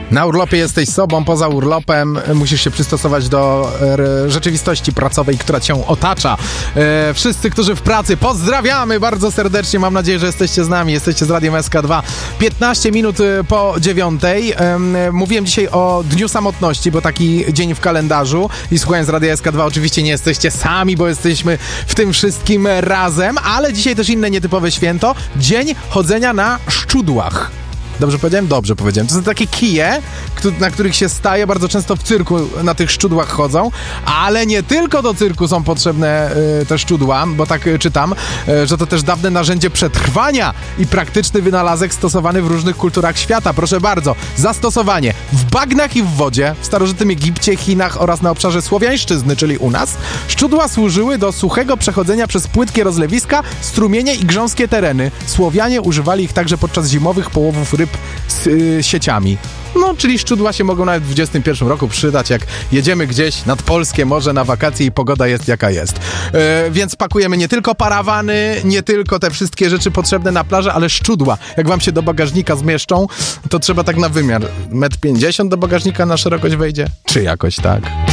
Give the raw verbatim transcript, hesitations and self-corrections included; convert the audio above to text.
Na urlopie jesteś sobą, poza urlopem musisz się przystosować do e, rzeczywistości pracowej, która cię otacza. E, wszyscy, którzy w pracy, pozdrawiamy bardzo serdecznie. Mam nadzieję, że jesteście z nami. Jesteście z Radiem S K dwa. piętnaście minut po dziewiątej. E, mówiłem dzisiaj o Dniu Samotności, bo taki dzień w kalendarzu. I słuchając Radia S K dwa oczywiście nie jesteście sami, bo jesteśmy w tym wszystkim razem. Ale dzisiaj też inne nietypowe święto. Dzień chodzenia na szczudłach. Dobrze powiedziałem? Dobrze powiedziałem. To są takie kije, na których się staje, bardzo często w cyrku na tych szczudłach chodzą, ale nie tylko do cyrku są potrzebne y, te szczudła, bo tak y, czytam, y, że to też dawne narzędzie przetrwania i praktyczny wynalazek stosowany w różnych kulturach świata. Proszę bardzo, zastosowanie w bagnach i w wodzie, w starożytnym Egipcie, Chinach oraz na obszarze Słowiańszczyzny, czyli u nas, szczudła służyły do suchego przechodzenia przez płytkie rozlewiska, strumienie i grząskie tereny. Słowianie używali ich także podczas zimowych połowów ryb z y, sieciami. No, czyli szczudła się mogą nawet w dwudziestym pierwszym roku przydać, jak jedziemy gdzieś nad polskie morze na wakacje i pogoda jest jaka jest. Yy, więc pakujemy nie tylko parawany, nie tylko te wszystkie rzeczy potrzebne na plażę, ale szczudła. Jak wam się do bagażnika zmieszczą, to trzeba tak na wymiar. metr pięćdziesiąt do bagażnika na szerokość wejdzie? Czy jakoś tak?